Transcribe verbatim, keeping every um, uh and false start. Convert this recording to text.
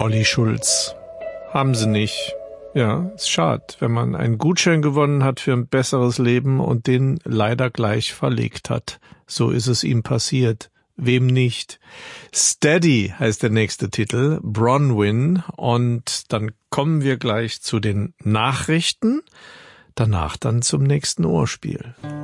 Olli Schulz. Haben sie nicht. Ja, ist schade, wenn man einen Gutschein gewonnen hat für ein besseres Leben und den leider gleich verlegt hat. So ist es ihm passiert. Wem nicht? Steady heißt der nächste Titel, Bronwyn. Und dann kommen wir gleich zu den Nachrichten, danach dann zum nächsten Ohrspiel.